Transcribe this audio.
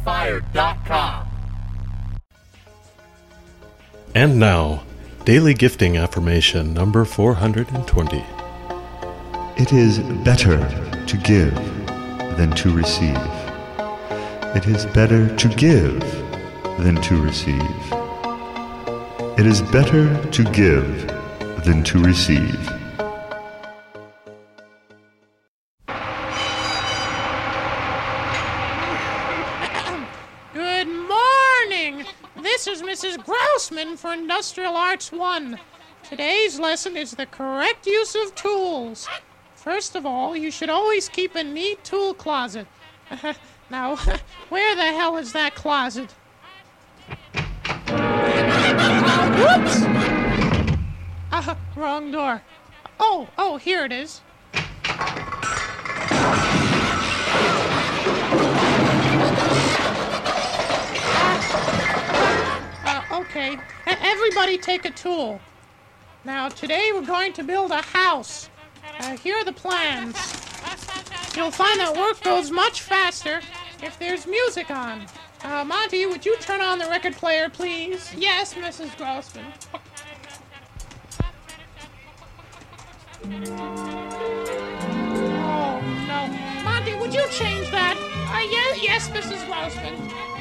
shotsfired.com. And now, Daily Gifting Affirmation number 420. It is better to give than to receive. It is better to give than to receive. It is better to give than to receive. Good morning! This is Mrs. Grousman for Industrial Arts 1. Today's lesson is the correct use of tools. First of all, you should always keep a neat tool closet. Now, where the hell is that closet? Whoops! Wrong door. Oh, here it is. Okay, everybody take a tool. Now, today we're going to build a house. Here are the plans. You'll find that work goes much faster if there's music on. Monty, would you turn on the record player, please? Yes, Mrs. Grousman. Oh, no. Monty, would you change that? Yes, Mrs. Grousman.